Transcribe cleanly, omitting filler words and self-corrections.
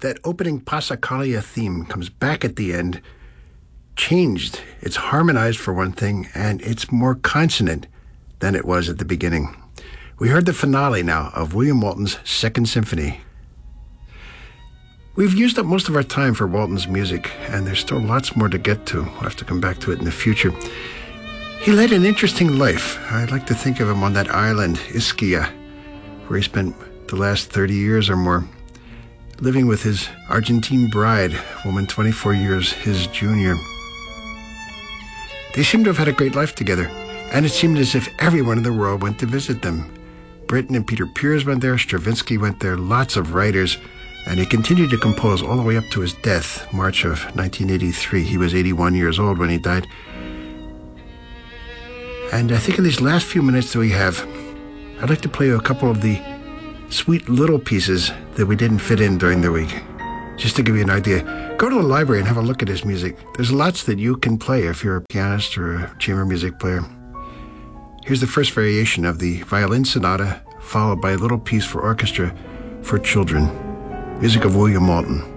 That opening Passacaglia theme comes back at the end, changed. It's harmonized for one thing, and it's more consonant than it was at the beginning. We heard the finale now of William Walton's Second Symphony. We've used up most of our time for Walton's music, and there's still lots more to get to. We'll have to come back to it in the future. He led an interesting life. I like to think of him on that island, Ischia, where he spent the last 30 years or more, living with his Argentine bride, a woman 24 years his junior. They seem to have had a great life together, and it seemed as if everyone in the world went to visit them. Britten and Peter Pears went there, Stravinsky went there, lots of writers, and he continued to compose all the way up to his death, March of 1983. He was 81 years old when he died. And I think in these last few minutes that we have, I'd like to play you a couple of the sweet little pieces that we didn't fit in during the week. Just to give you an idea, go to the library and have a look at his music. There's lots that you can play if you're a pianist or a chamber music player. Here's the first variation of the violin sonata, followed by a little piece for orchestra for children. Music of William Walton.